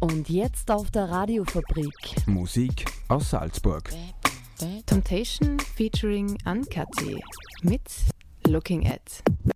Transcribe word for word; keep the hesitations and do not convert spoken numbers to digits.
Und jetzt auf der Radiofabrik. Musik aus Salzburg. Temptation featuring Uncutty mit Looking At.